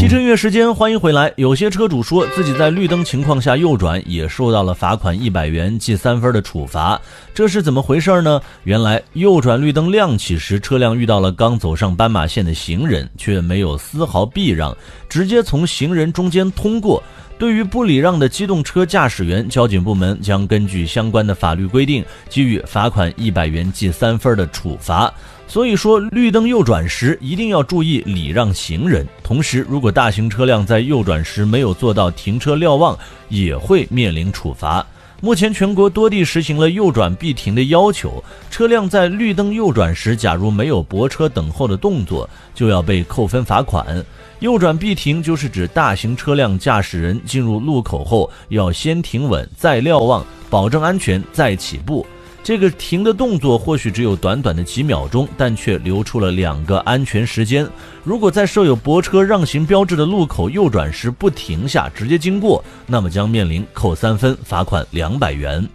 汽车音乐时间，欢迎回来。有些车主说自己在绿灯情况下右转，也受到了罚款100元、记3分的处罚，这是怎么回事呢？原来右转绿灯亮起时，车辆遇到了刚走上斑马线的行人，却没有丝毫避让，直接从行人中间通过。对于不礼让的机动车驾驶员，交警部门将根据相关的法律规定，给予罚款100元、记3分的处罚。所以说，绿灯右转时一定要注意礼让行人。同时，如果大型车辆在右转时没有做到停车瞭望，也会面临处罚。目前全国多地实行了右转必停的要求，车辆在绿灯右转时，假如没有泊车等候的动作，就要被扣分罚款。右转必停就是指大型车辆驾驶人进入路口后，要先停稳，再瞭望，保证安全，再起步。这个停的动作或许只有短短的几秒钟，但却留出了2个安全时间。如果在设有泊车让行标志的路口右转时不停下，直接经过，那么将面临扣3分，罚款200元。